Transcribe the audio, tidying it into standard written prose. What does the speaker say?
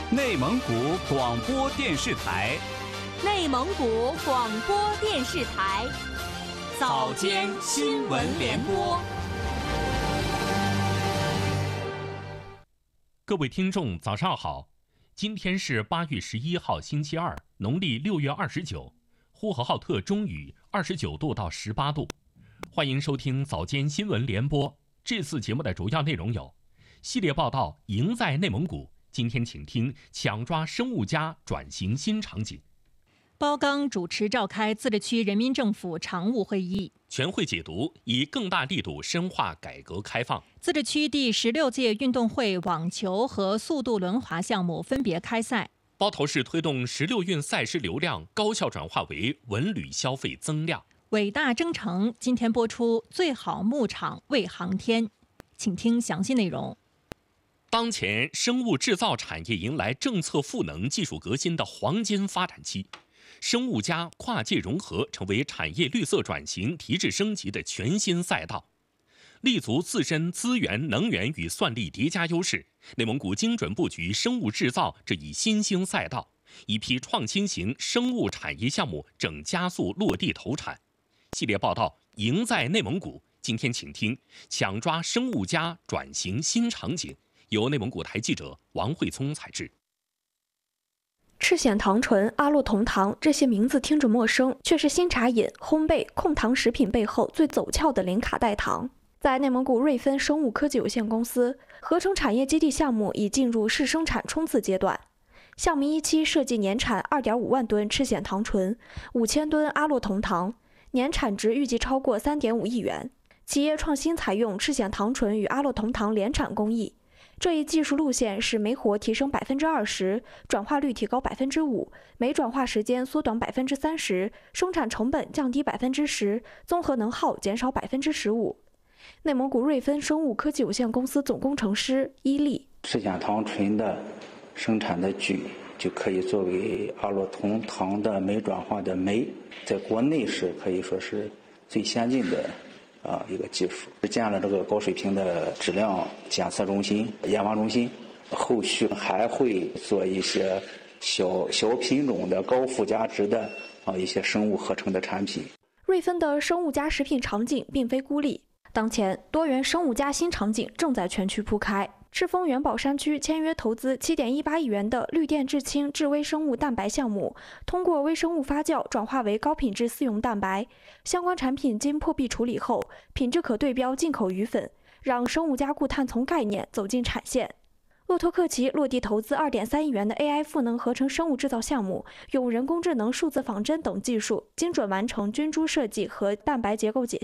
内蒙古广播电视台， 内蒙古广播电视台， 早间新闻联播。 各位听众，早上好！今天是8月11号，星期二，农历6月29，呼和浩特中雨，29度到18度。欢迎收听早间新闻联播。这次节目的主要内容有：系列报道《赢在内蒙古》。今天请听抢抓生物加转型新场景。 包钢主持召开自治区人民政府常务会议， 全会解读以更大力度深化改革开放。 自治区第16届运动会网球和速度轮滑项目分别开赛。 包头市推动16运赛事流量高效转化为文旅消费增量。 伟大征程今天播出最好牧场为航天，请听详细内容。 当前生物制造产业迎来政策赋能、技术革新的黄金发展期，生物加跨界融合成为产业绿色转型提质升级的全新赛道。立足自身资源、能源与算力叠加优势，内蒙古精准布局生物制造这一新兴赛道，一批创新型生物产业项目正加速落地投产。系列报道《赢在内蒙古》，今天请听抢抓生物加转型新场景。由内蒙古台记者王慧聪采制。 赤藓糖醇、阿洛酮糖这些名字听着陌生，却是新茶饮、烘焙、控糖食品背后最走俏的零卡代糖。在内蒙古瑞芬生物科技有限公司，合成产业基地项目已进入试生产冲刺阶段。项目一期设计年产2.5万吨赤藓糖醇、5000吨阿洛酮糖，年产值预计超过3.5亿元。企业创新采用赤藓糖醇与阿洛酮糖联产工艺。这一技术路线使煤活提升20%，转化率提高5%，煤转化时间缩短30%，生产成本降低10%，综合能耗减少15%。内蒙古瑞芬生物科技有限公司总工程师伊利： 赤藓糖醇的生产的具就可以作为阿洛酮糖的煤转化的煤，在国内是可以说是最先进的。一个技术建了这个高水平的质量检测中心、研发中心，后续还会做一些小品种的高附加值的一些生物合成的产品。 瑞芬的生物加食品场景并非孤立，当前多元生物加新场景正在全区铺开。赤峰元宝山区签约投资7.18亿元的绿电制氢智微生物蛋白项目，通过微生物发酵转化为高品质饲用蛋白。相关产品经破壁处理后，品质可对标进口鱼粉，让生物加固碳从概念走进产线。鄂托克旗落地投资2.3亿元的 AI 赋能合成生物制造项目，用人工智能、数字仿真等技术，精准完成菌株设计和蛋白结构解